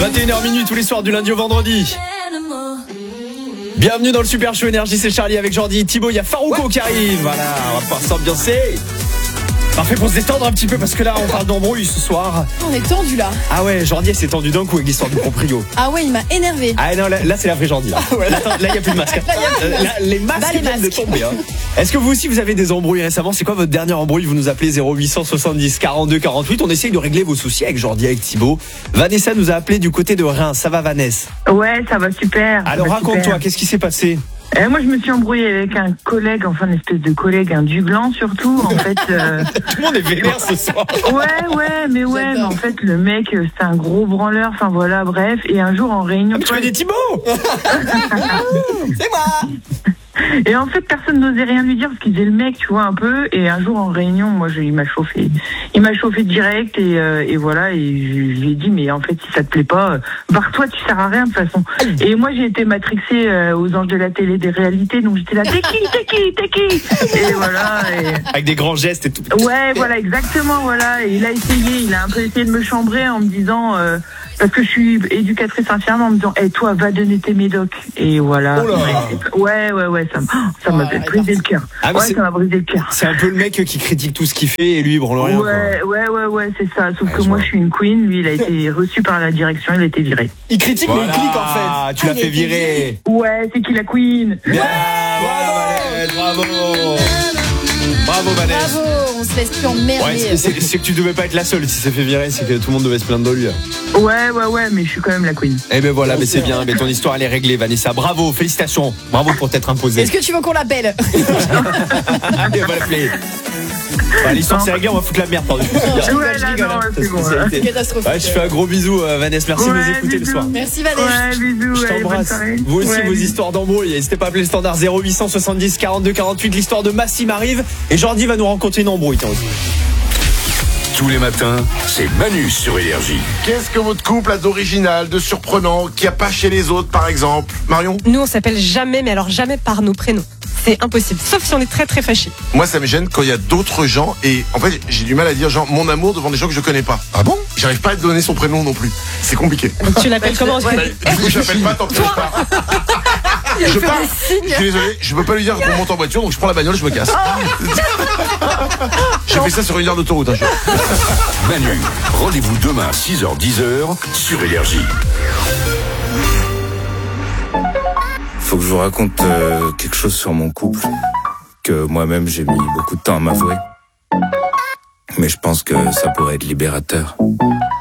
21h tous les soirs du lundi au vendredi. Bienvenue dans le Super Show Énergie, c'est Charlie avec Jordi et Thibaut. Il y a Farouko qui arrive. Voilà, on va pouvoir s'ambiancer. Parfait pour se détendre un petit peu parce que là on parle d'embrouille ce soir. On est tendu là. Ah ouais, Jordi s'est tendu d'un coup avec l'histoire du proprio. Ah ouais, il m'a énervé. Ah non, là c'est la vraie Jordi. Là il n'y a plus de masque. Là, les masques viennent de tomber. Est-ce que vous aussi vous avez des embrouilles récemment? C'est quoi votre dernière embrouille? Vous nous appelez 0870 42 48. On essaye de régler vos soucis avec Jordi, avec Thibaut. Vanessa nous a appelé du côté de Reims. Ça va Vanessa? Ouais, ça va super. Alors raconte-toi, qu'est-ce qui s'est passé? Moi, je me suis embrouillée avec un collègue, enfin une espèce de collègue, un Duglan surtout. En fait, tout le monde est vénère ce soir. Mais en fait, le mec, c'est un gros branleur. Enfin voilà, bref. Et un jour en réunion, tu connais Thibaut? C'est moi. Et en fait, personne n'osait rien lui dire parce qu'il faisait le mec, tu vois, un peu. Et un jour en réunion, il m'a chauffé. Il m'a chauffé direct et voilà. Et je lui ai dit, mais en fait, si ça te plaît pas, barre-toi, tu sers à rien de toute façon. Et moi, j'ai été matrixée aux anges de la télé des réalités. Donc j'étais là, t'es qui? Et voilà. Avec des grands gestes et tout. Ouais, voilà, exactement, voilà. Et il a un peu essayé de me chambrer en me disant... parce que je suis éducatrice infirmière en me disant, toi, va donner tes médocs. Et voilà. Ouais, ça m'a brisé le cœur. Ah, ça m'a brisé le cœur. C'est un peu le mec qui critique tout ce qu'il fait et lui, il branle rien. Ouais, c'est ça. Sauf que moi, je suis une queen. Lui, il a été reçu par la direction, il a été viré. Il critique, mais il clique en fait. Tu l'as fait virer. Ouais, c'est qui la queen? Bien, bravo. Bravo Vanessa. Bravo, on se laisse plus emmerder. Ouais, c'est que tu devais pas être la seule. Si c'est fait virer, c'est que tout le monde devait se plaindre de lui. Ouais, mais je suis quand même la queen. Eh ben voilà, mais c'est bien. Mais ton histoire elle est réglée, Vanessa. Bravo, félicitations. Bravo pour t'être imposée. Est-ce que tu veux qu'on l'appelle? Allez, on va l'appeler. L'histoire c'est réglé, on va foutre la merde par-dessus. C'est bon. C'est catastrophique. Je fais un gros bisou, Vanessa. Merci de nous écouter le soir. Merci Vanessa. Ouais, bisous. Je t'embrasse. Vous aussi, vos histoires d'embrouille. N'hésitez pas à appeler le standard 0870 42 48. L'histoire de Massim arrive. Et Jordi va nous rencontrer une embrouille. Tous les matins, c'est Manu sur Énergie. Qu'est-ce que votre couple a d'original, de surprenant, qu'il n'y a pas chez les autres, par exemple? Marion? Nous, on s'appelle jamais, mais alors jamais par nos prénoms. C'est impossible, sauf si on est très très fâchés. Moi, ça me gêne quand il y a d'autres gens et en fait, j'ai du mal à dire genre mon amour devant des gens que je connais pas. Ah bon? J'arrive pas à te donner son prénom non plus. C'est compliqué. Tu l'appelles comment? Du coup, je l'appelle pas tant que je pars. Je pars. Je suis désolé, je peux pas lui dire qu'on monte en voiture, donc je prends la bagnole, je me casse. J'ai fait ça sur une heure d'autoroute. Manu, rendez-vous demain à 6h-10h sur Énergie. Faut que je vous raconte quelque chose sur mon couple que moi-même j'ai mis beaucoup de temps à m'avouer. Mais je pense que ça pourrait être libérateur.